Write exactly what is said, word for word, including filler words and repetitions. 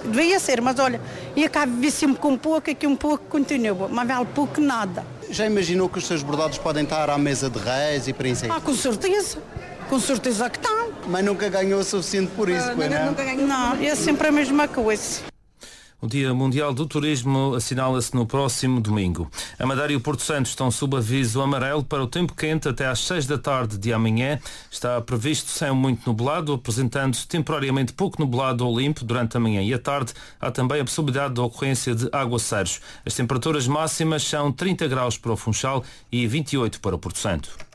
devia ser, mas olha, e acaba de vir sempre com um pouco, aqui um pouco continua, mas vale pouco nada. Já imaginou que os seus bordados podem estar à mesa de reis e por isso? Ah, com certeza, com certeza que estão. Mas nunca ganhou o suficiente por isso, Ah, pois nunca, não? nunca ganhou. Não, é sempre a mesma coisa. O Dia Mundial do Turismo assinala-se no próximo domingo. A Madeira e o Porto Santo estão sob aviso amarelo para o tempo quente até às seis da tarde de amanhã. Está previsto céu muito nublado, apresentando-se temporariamente pouco nublado ou limpo durante a manhã e a tarde. Há também a possibilidade da ocorrência de aguaceiros. As temperaturas máximas são trinta graus para o Funchal e vinte e oito para o Porto Santo.